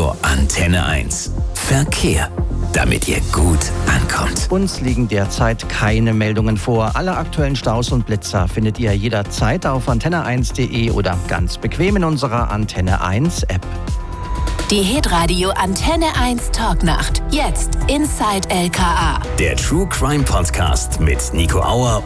Hitradio Antenne 1. Verkehr, damit ihr gut ankommt. Uns liegen derzeit keine Meldungen vor. Alle aktuellen Staus und Blitzer findet ihr jederzeit auf antenne1.de oder ganz bequem in unserer Antenne 1 App. Die Hitradio Antenne 1 Talknacht. Jetzt Inside LKA. Der True Crime Podcast mit Nico Auer